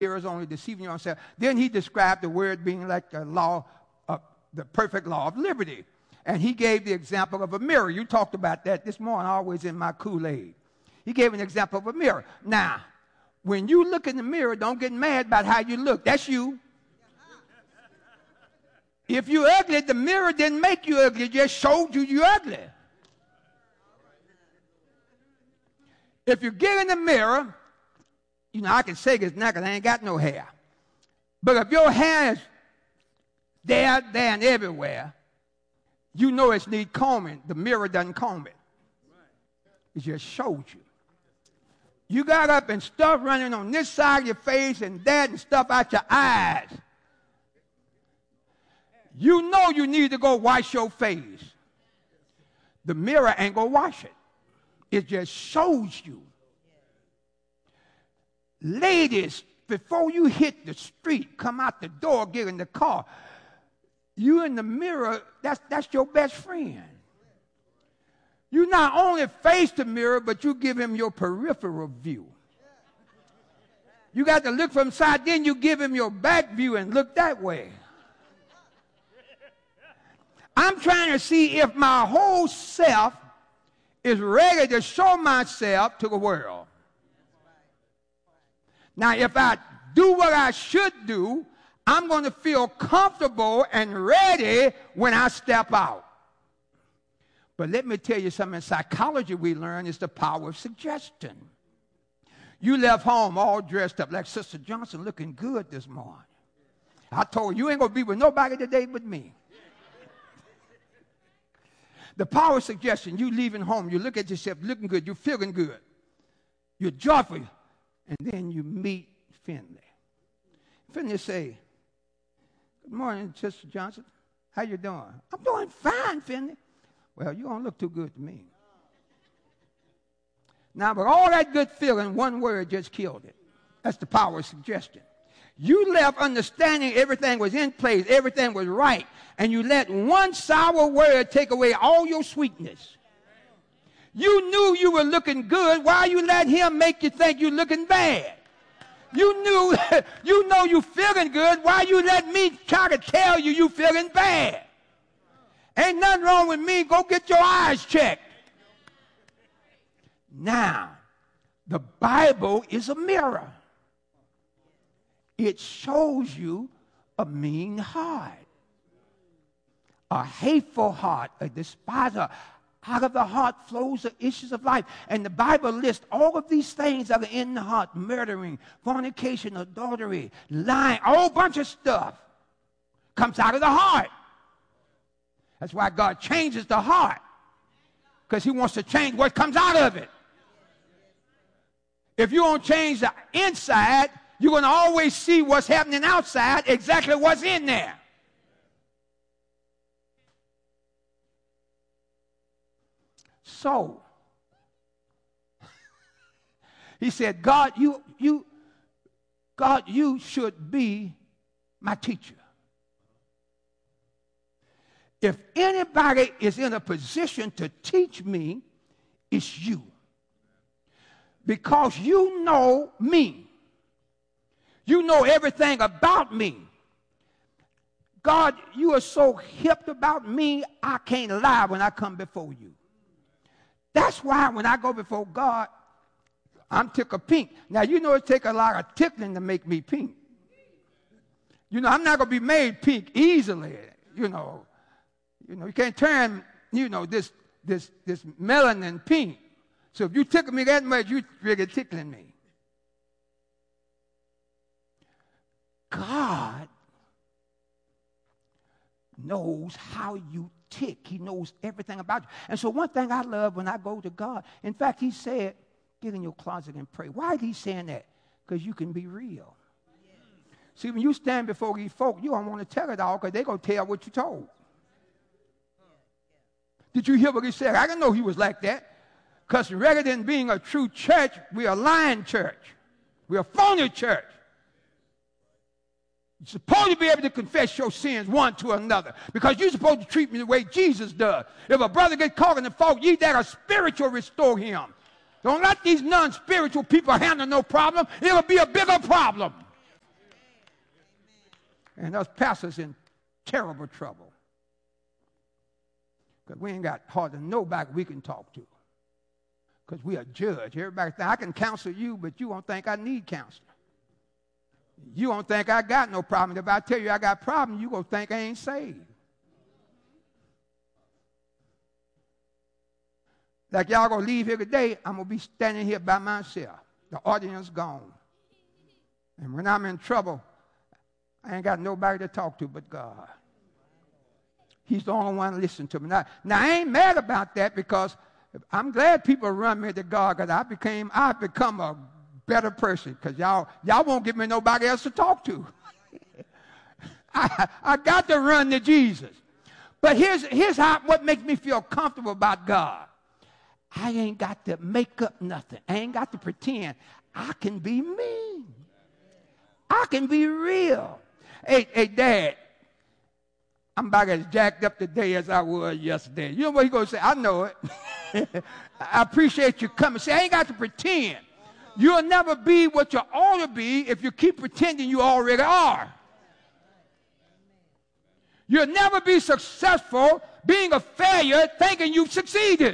mirrors only deceiving yourself. Then he described the word being like the law of the perfect law of liberty. And he gave the example of a mirror. You talked about that this morning, always in my Kool-Aid. He gave an example of a mirror. Now, when you look in the mirror, don't get mad about how you look. That's you. If you're ugly, the mirror didn't make you ugly. It just showed you you're ugly. If you get in the mirror, you know, I can say this now because I ain't got no hair. But if your hair is there, and everywhere, you know it needs combing. The mirror doesn't comb it. It just shows you. You got up and stuff running on this side of your face and that and stuff out your eyes. You know you need to go wash your face. The mirror ain't going to wash it. It just shows you. Ladies, before you hit the street, come out the door, get in the car, you in the mirror, that's your best friend. You not only face the mirror, but you give him your peripheral view. You got to look from side, then you give him your back view and look that way. I'm trying to see if my whole self is ready to show myself to the world. Now, if I do what I should do, I'm going to feel comfortable and ready when I step out. But let me tell you something. In psychology, we learn is the power of suggestion. You left home all dressed up like Sister Johnson, looking good this morning. I told you ain't going to be with nobody today but me. The power of suggestion, you leaving home, you look at yourself looking good, you're feeling good, you're joyful, and then you meet Finley. Finley say, "Good morning, Sister Johnson. How you doing?" "I'm doing fine, Finley." "Well, you don't look too good to me." Now, but all that good feeling, one word just killed it. That's the power of suggestion. You left understanding everything was in place, everything was right, and you let one sour word take away all your sweetness. You knew you were looking good. Why you let him make you think you're looking bad? You knew, you know you feeling good. Why you let me try to tell you you feeling bad? Ain't nothing wrong with me. Go get your eyes checked. Now, the Bible is a mirror. It shows you a mean heart, a hateful heart, a despiser. Out of the heart flows the issues of life. And the Bible lists all of these things that are in the heart: murdering, fornication, adultery, lying, a whole bunch of stuff comes out of the heart. That's why God changes the heart, because he wants to change what comes out of it. If you don't change the inside, you're going to always see what's happening outside, exactly what's in there. So, he said, God, you should be my teacher. If anybody is in a position to teach me, it's you. Because you know me. You know everything about me. God, you are so hip about me, I can't lie when I come before you. That's why when I go before God, I'm tickled pink. Now, you know it takes a lot of tickling to make me pink. You know, I'm not going to be made pink easily. You know, you can't turn, this melanin pink. So if you tickle me that much, you're really tickling me. God knows how you tick. He knows everything about you. And so one thing I love when I go to God, in fact, he said, get in your closet and pray. Why is he saying that? Because you can be real. Yes. See, when you stand before these folk, you don't want to tell it all because they're going to tell what you told. Did you hear what he said? I didn't know he was like that. Because rather than being a true church, we're a lying church. We're a phony church. You're supposed to be able to confess your sins one to another because you're supposed to treat me the way Jesus does. If a brother gets caught in the fault, ye that are spiritual restore him. Don't let these non-spiritual people handle no problem. It'll be a bigger problem. And us pastors in terrible trouble. Because we ain't got hardly nobody we can talk to. Because we are judge. Everybody think I can counsel you, but you won't think I need counseling. You won't think I got no problem. If I tell you I got a problem, you going to think I ain't saved. Like y'all going to leave here today, I'm going to be standing here by myself. The audience gone. And when I'm in trouble, I ain't got nobody to talk to but God. He's the only one to listen to me. Now I ain't mad about that because I'm glad people run me to God because I've become a better person because y'all won't give me nobody else to talk to. I got to run to Jesus. But here's what makes me feel comfortable about God. I ain't got to make up nothing. I ain't got to pretend. I can be me. I can be real. Hey, Dad, I'm about as jacked up today as I was yesterday. You know what he's going to say? I know it. I appreciate you coming. See, I ain't got to pretend. You'll never be what you ought to be if you keep pretending you already are. You'll never be successful being a failure thinking you've succeeded.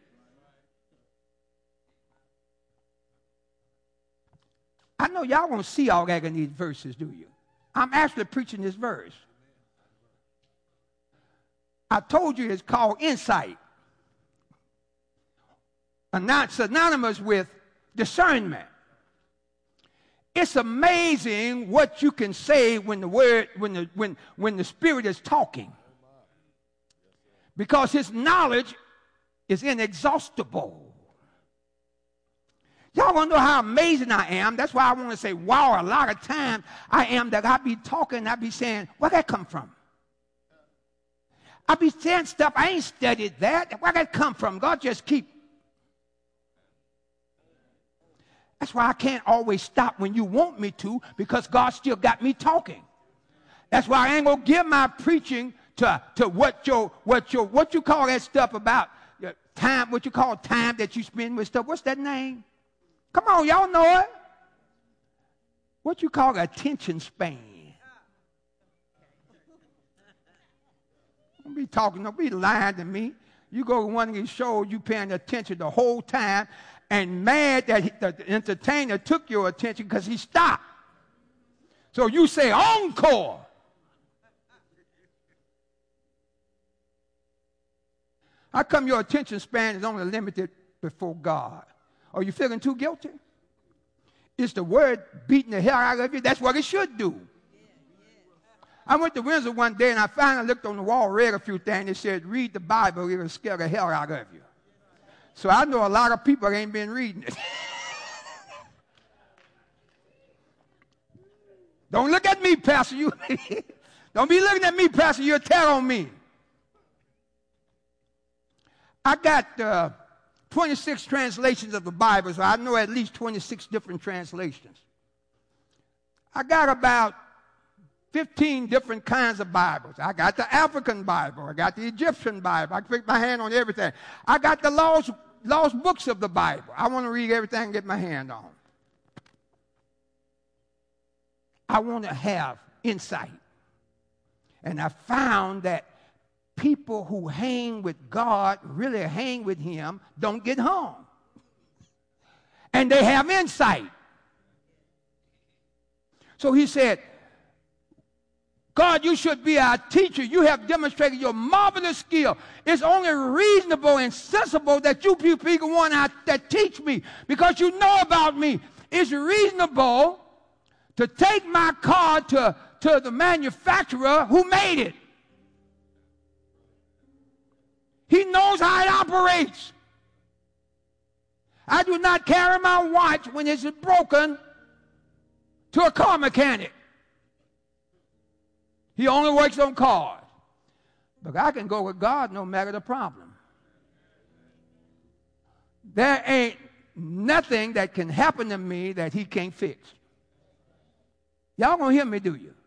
I know y'all won't see all that in these verses, do you? I'm actually preaching this verse. I told you it's called insight. It's synonymous with discernment. It's amazing what you can say when the Spirit is talking. Because his knowledge is inexhaustible. Y'all want to know how amazing I am? That's why I want to say, wow, a lot of times I am that I be talking, I be saying, where that come from? I be saying stuff, I ain't studied that. Where that come from? God just keep. That's why I can't always stop when you want me to, because God still got me talking. That's why I ain't gonna give my preaching to what you call that stuff about time, what you call time that you spend with stuff. What's that name? Come on, y'all know it. What you call attention span. Don't be talking, don't be lying to me. You go to one of these shows, you paying attention the whole time and mad that the entertainer took your attention because he stopped. So you say encore. How come your attention span is only limited before God? Are you feeling too guilty? Is the word beating the hell out of you? That's what it should do. I went to Windsor one day and I finally looked on the wall, read a few things. It said, read the Bible, it will scare the hell out of you. So I know a lot of people ain't been reading it. Don't look at me, Pastor. Don't be looking at me, Pastor. You'll tell on me. I got 26 translations of the Bible, so I know at least 26 different translations. I got about 15 different kinds of Bibles. I got the African Bible. I got the Egyptian Bible. I can put my hand on everything. I got the lost books of the Bible. I want to read everything and get my hand on. I want to have insight. And I found that people who hang with God, really hang with him, don't get hung. And they have insight. So he said, God, you should be our teacher. You have demonstrated your marvelous skill. It's only reasonable and sensible that you people be the one that teach me, because you know about me. It's reasonable to take my car to the manufacturer who made it. He knows how it operates. I do not carry my watch when it's broken to a car mechanic. He only works on cars. But I can go with God no matter the problem. There ain't nothing that can happen to me that he can't fix. Y'all gonna hear me, do you?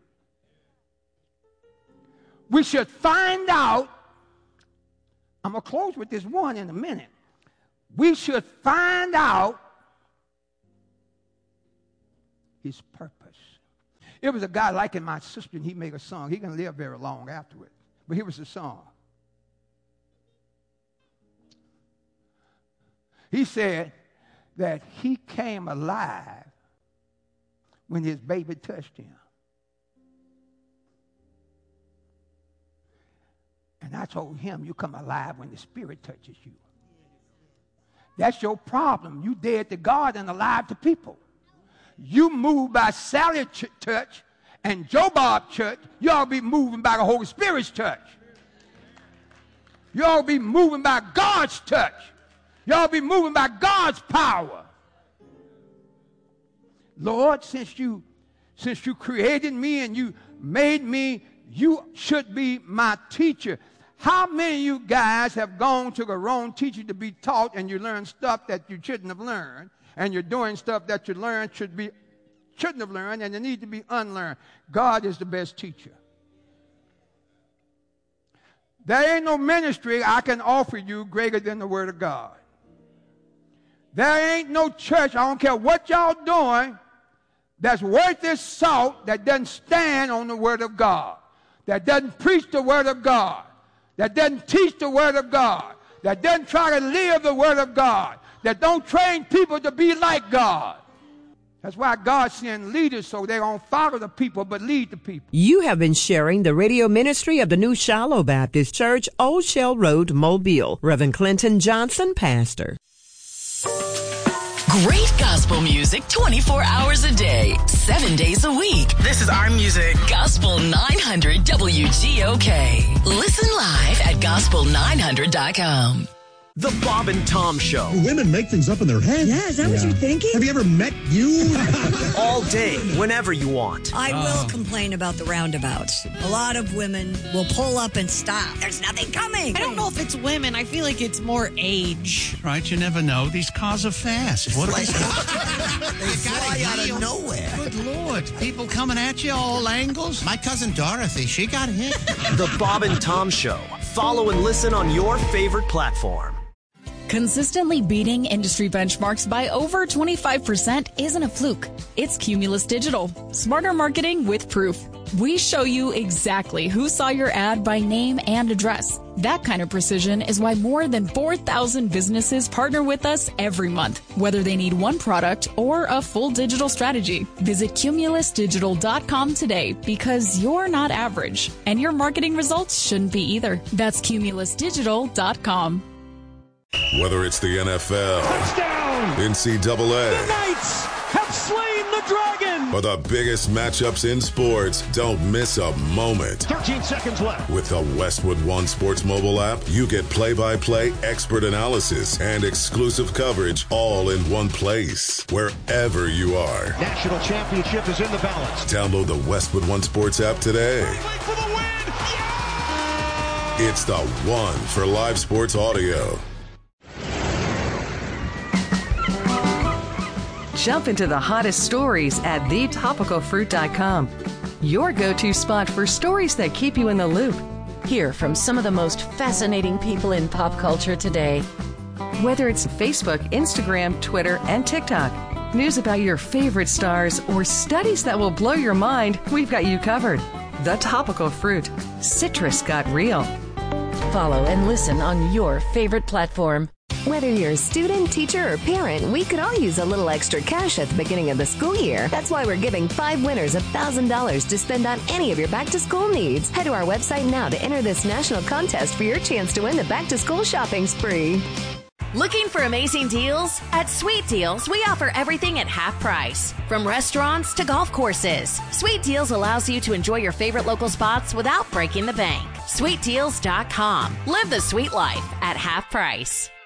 We should find out. I'm going to close with this one in a minute. We should find out his purpose. It was a guy liking my sister, and he made a song. He didn't live very long afterwards. But here was the song. He said that he came alive when his baby touched him. And I told him, you come alive when the Spirit touches you. That's your problem. You dead to God and alive to people. You move by Sally's touch and Joe Bob's touch. You ought to be moving by the Holy Spirit's touch. You ought to be moving by God's touch. You ought to be moving by God's power. Lord, since you created me and you made me, you should be my teacher. How many of you guys have gone to the wrong teacher to be taught, and you learn stuff that you shouldn't have learned, and you're doing stuff that you learned shouldn't have learned, and they need to be unlearned? God is the best teacher. There ain't no ministry I can offer you greater than the Word of God. There ain't no church, I don't care what y'all doing, that's worth its salt that doesn't stand on the Word of God, that doesn't preach the Word of God, that doesn't teach the Word of God, that doesn't try to live the Word of God, that don't train people to be like God. That's why God sends leaders, so they don't follow the people but lead the people. You have been sharing the radio ministry of the New Shiloh Baptist Church, Old Shell Road, Mobile. Reverend Clinton Johnson, pastor. Great gospel music 24 hours a day, 7 days a week. This is our music. Gospel 900 WGOK. Listen live at gospel900.com. The Bob and Tom Show. Women make things up in their head. Yeah, is that what you're thinking? Have you ever met you? All day, whenever you want. I will complain about the roundabouts. A lot of women will pull up and stop. There's nothing coming. I don't know if it's women. I feel like it's more age. Right, you never know. These cars are fast. What they fly out of nowhere. Good Lord. People coming at you all angles. My cousin Dorothy, she got hit. The Bob and Tom Show. Follow and listen on your favorite platform. Consistently beating industry benchmarks by over 25% isn't a fluke. It's Cumulus Digital. Smarter marketing with proof. We show you exactly who saw your ad by name and address. That kind of precision is why more than 4,000 businesses partner with us every month, whether they need one product or a full digital strategy. Visit cumulusdigital.com today, because you're not average, and your marketing results shouldn't be either. That's cumulusdigital.com. Whether it's the NFL, touchdown, NCAA, the Knights have slain the dragon, or the biggest matchups in sports, don't miss a moment. 13 seconds left. With the Westwood One Sports mobile app, you get play-by-play, expert analysis, and exclusive coverage all in one place, wherever you are. National championship is in the balance. Download the Westwood One Sports app today. For the win. Yeah! It's the one for live sports audio. Jump into the hottest stories at thetopicalfruit.com. Your go-to spot for stories that keep you in the loop. Hear from some of the most fascinating people in pop culture today. Whether it's Facebook, Instagram, Twitter, and TikTok, news about your favorite stars, or studies that will blow your mind, we've got you covered. The Topical Fruit. Citrus got real. Follow and listen on your favorite platform. Whether you're a student, teacher, or parent, we could all use a little extra cash at the beginning of the school year. That's why we're giving 5 winners $1,000 to spend on any of your back-to-school needs. Head to our website now to enter this national contest for your chance to win the back-to-school shopping spree. Looking for amazing deals? At Sweet Deals, we offer everything at half price. From restaurants to golf courses, Sweet Deals allows you to enjoy your favorite local spots without breaking the bank. SweetDeals.com. Live the sweet life at half price.